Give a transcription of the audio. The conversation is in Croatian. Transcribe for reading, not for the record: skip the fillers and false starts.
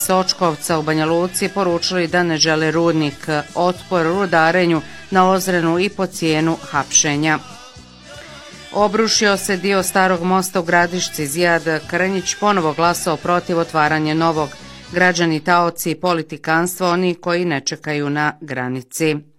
Sočkovca u Banja Luci poručili da ne žele rudnik, otpor rudarenju na Ozrenu i po cijenu hapšenja. Obrušio se dio starog mosta u Gradišci. Zijad Krnjić ponovo glasao protiv otvaranja novog. Građani taoci i politikanstvo, oni koji ne čekaju na granici.